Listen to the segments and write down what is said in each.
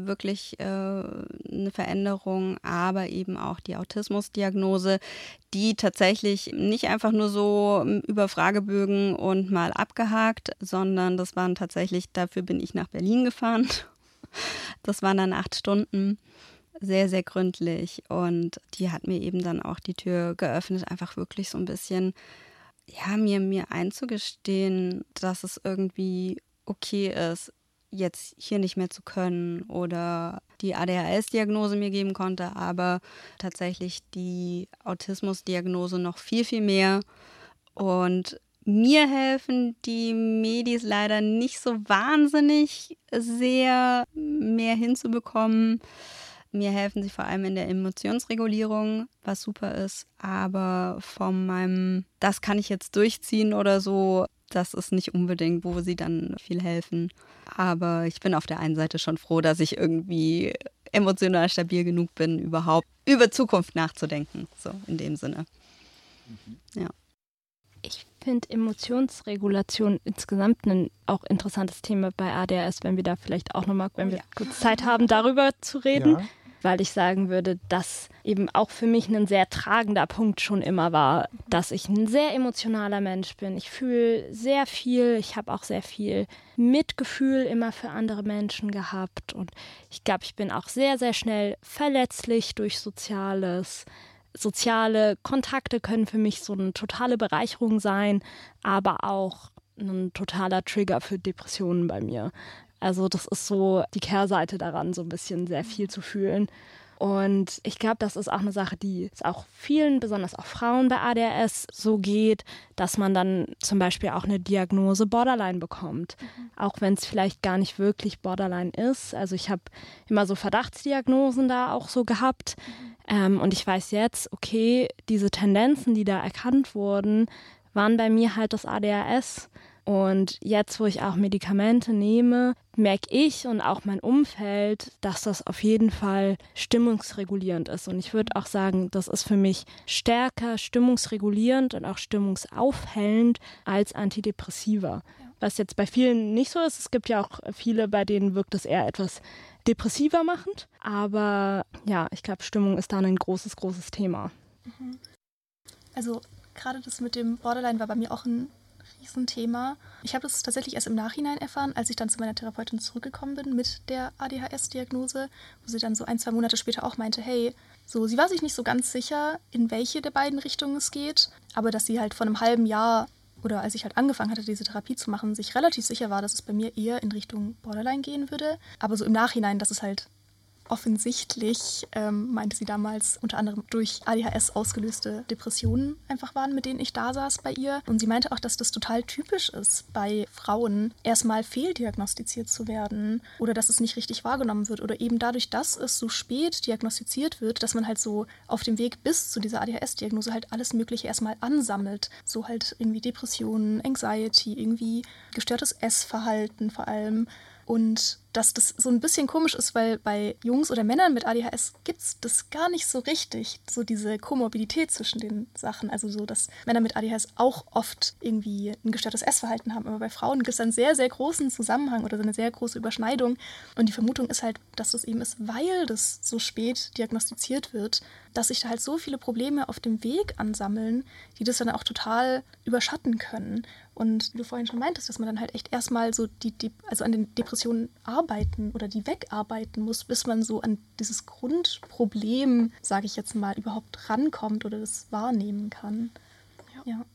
wirklich eine Veränderung, aber eben auch die Autismusdiagnose, die tatsächlich nicht einfach nur so über Fragebögen und mal abgehakt, sondern das waren tatsächlich, dafür bin ich nach Berlin gefahren. Das waren dann 8 Stunden, sehr, sehr gründlich. Und die hat mir eben dann auch die Tür geöffnet, einfach wirklich so ein bisschen, ja, mir einzugestehen, dass es irgendwie okay ist, jetzt hier nicht mehr zu können oder die ADHS-Diagnose mir geben konnte, aber tatsächlich die Autismusdiagnose noch viel, viel mehr. Und mir helfen die Medis leider nicht so wahnsinnig sehr, mehr hinzubekommen. Mir helfen sie vor allem in der Emotionsregulierung, was super ist. Aber von meinem, das kann ich jetzt durchziehen oder so, das ist nicht unbedingt, wo sie dann viel helfen. Aber ich bin auf der einen Seite schon froh, dass ich irgendwie emotional stabil genug bin, überhaupt über Zukunft nachzudenken. So in dem Sinne. Ja. Ich finde Emotionsregulation insgesamt ein auch interessantes Thema bei ADHS, wenn wir da vielleicht auch nochmal, wenn wir kurz Zeit haben, darüber zu reden. Ja. Weil ich sagen würde, dass eben auch für mich ein sehr tragender Punkt schon immer war, dass ich ein sehr emotionaler Mensch bin. Ich fühle sehr viel, ich habe auch sehr viel Mitgefühl immer für andere Menschen gehabt und ich glaube, ich bin auch sehr, sehr schnell verletzlich durch Soziales. Soziale Kontakte können für mich so eine totale Bereicherung sein, aber auch ein totaler Trigger für Depressionen bei mir. Also das ist so die Kehrseite daran, so ein bisschen sehr viel zu fühlen. Und ich glaube, das ist auch eine Sache, die es auch vielen, besonders auch Frauen bei ADHS so geht, dass man dann zum Beispiel auch eine Diagnose Borderline bekommt. Auch wenn es vielleicht gar nicht wirklich Borderline ist. Also ich habe immer so Verdachtsdiagnosen da auch so gehabt. Und ich weiß jetzt, okay, diese Tendenzen, die da erkannt wurden, waren bei mir halt das ADHS. Und jetzt, wo ich auch Medikamente nehme, merke ich und auch mein Umfeld, dass das auf jeden Fall stimmungsregulierend ist. Und ich würde auch sagen, das ist für mich stärker stimmungsregulierend und auch stimmungsaufhellend als Antidepressiva. Ja. Was jetzt bei vielen nicht so ist. Es gibt ja auch viele, bei denen wirkt es eher etwas depressiver machend. Aber ja, ich glaube, Stimmung ist da ein großes, großes Thema. Also gerade das mit dem Borderline war bei mir auch ein Riesenthema. Ich habe das tatsächlich erst im Nachhinein erfahren, als ich dann zu meiner Therapeutin zurückgekommen bin mit der ADHS-Diagnose, wo sie dann so 1-2 Monate später auch meinte, hey, so, sie war sich nicht so ganz sicher, in welche der beiden Richtungen es geht, aber dass sie halt vor einem halben Jahr oder als ich halt angefangen hatte, diese Therapie zu machen, sich relativ sicher war, dass es bei mir eher in Richtung Borderline gehen würde. Aber so im Nachhinein, dass es halt offensichtlich, meinte sie damals, unter anderem durch ADHS ausgelöste Depressionen einfach waren, mit denen ich da saß bei ihr. Und sie meinte auch, dass das total typisch ist, bei Frauen erstmal fehldiagnostiziert zu werden oder dass es nicht richtig wahrgenommen wird oder eben dadurch, dass es so spät diagnostiziert wird, dass man halt so auf dem Weg bis zu dieser ADHS-Diagnose halt alles Mögliche erstmal ansammelt. So halt irgendwie Depressionen, Anxiety, irgendwie gestörtes Essverhalten vor allem. Und dass das so ein bisschen komisch ist, weil bei Jungs oder Männern mit ADHS gibt es das gar nicht so richtig, so diese Komorbidität zwischen den Sachen. Also so, dass Männer mit ADHS auch oft irgendwie ein gestörtes Essverhalten haben. Aber bei Frauen gibt es einen sehr, sehr großen Zusammenhang oder so eine sehr große Überschneidung. Und die Vermutung ist halt, dass das eben ist, weil das so spät diagnostiziert wird, dass sich da halt so viele Probleme auf dem Weg ansammeln, die das dann auch total überschatten können. Und wie du vorhin schon meintest, dass man dann halt echt erstmal so also an den Depressionen arbeiten oder die wegarbeiten muss, bis man so an dieses Grundproblem, sage ich jetzt mal, überhaupt rankommt oder das wahrnehmen kann. Ja.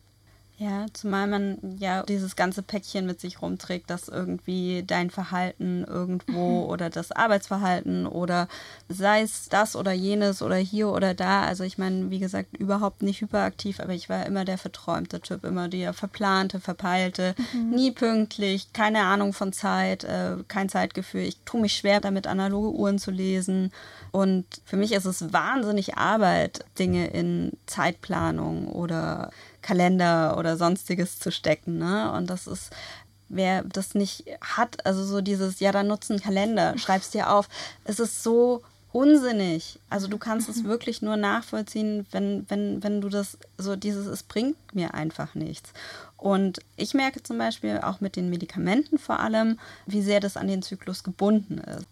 Ja, zumal man ja dieses ganze Päckchen mit sich rumträgt, dass irgendwie dein Verhalten irgendwo oder das Arbeitsverhalten oder sei es das oder jenes oder hier oder da. Also ich meine, wie gesagt, überhaupt nicht hyperaktiv, aber ich war immer der verträumte Typ, immer der verplante, verpeilte, nie pünktlich, keine Ahnung von Zeit, kein Zeitgefühl. Ich tue mich schwer damit, analoge Uhren zu lesen. Und für mich ist es wahnsinnig Arbeit, Dinge in Zeitplanung oder Kalender oder sonstiges zu stecken, ne? Und das ist, wer das nicht hat, also so dieses, ja, dann nutze einen Kalender, schreib's dir auf. Es ist so unsinnig. Also du kannst es wirklich nur nachvollziehen, wenn du das, so dieses, es bringt mir einfach nichts. Und ich merke zum Beispiel auch mit den Medikamenten vor allem, wie sehr das an den Zyklus gebunden ist.